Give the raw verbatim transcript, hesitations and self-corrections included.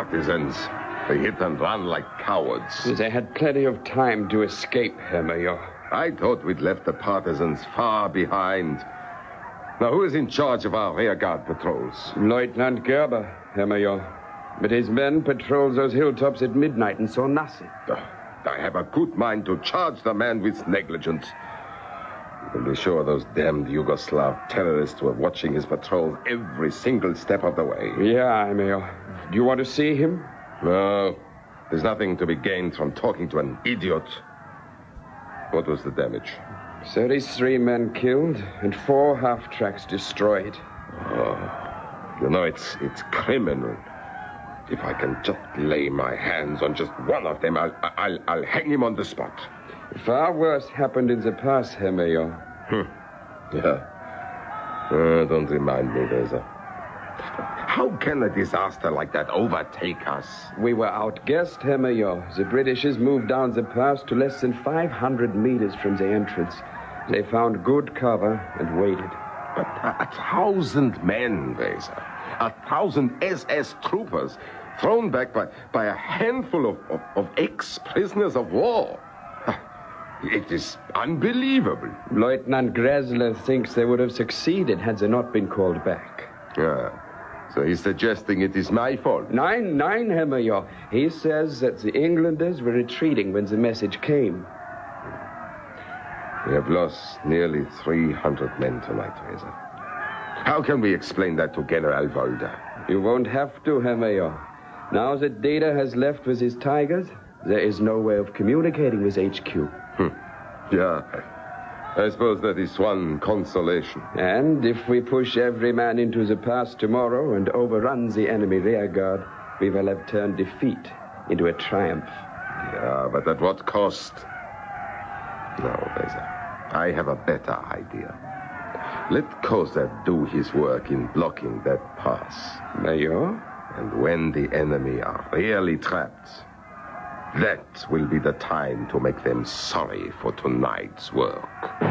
partisans. They hit and run like cowards. They had plenty of time to escape, Herr Major. I thought we'd left the partisans far behind. Now, who is in charge of our rearguard patrols? Lieutenant Gerber, Herr Major. But his men patrolled those hilltops at midnight and saw nothing. Uh, I have a good mind to charge the man with negligence. You can be sure those damned Yugoslav terrorists were watching his patrols every single step of the way. Yeah, Herr Major. Do you want to see him? No. There's nothing to be gained from talking to an idiot. What was the damage? thirty-three men killed and four half-tracks destroyed. Oh, you know, it's it's criminal. If I can just lay my hands on just one of them, I'll, I'll, I'll hang him on the spot. Far worse happened in the past, Herr Major. Hmm. Yeah. Uh, don't remind me, Weser. How can a disaster like that overtake us? We were outguessed, Herr Major. The Britishers moved down the pass to less than five hundred meters from the entrance. They found good cover and waited. But a, a thousand men, Weser. A thousand S S troopers thrown back by, by a handful of, of, of ex-prisoners of war. It is unbelievable. Lieutenant Gressler thinks they would have succeeded had they not been called back. Yeah. So he's suggesting it is my fault. Nine, nine, Herr Major. He says that the Englanders were retreating when the message came. We have lost nearly three hundred men tonight, Weser. How can we explain that to General Volder? You won't have to, Herr Major. Now that Data has left with his Tigers, there is no way of communicating with H Q. Hmm. Yeah. I suppose that is one consolation. And if we push every man into the pass tomorrow and overrun the enemy rearguard, we will have turned defeat into a triumph. Yeah, but at what cost? No, Weser. I have a better idea. Let Kozer do his work in blocking that pass. Major? And when the enemy are really trapped, that will be the time to make them sorry for tonight's work.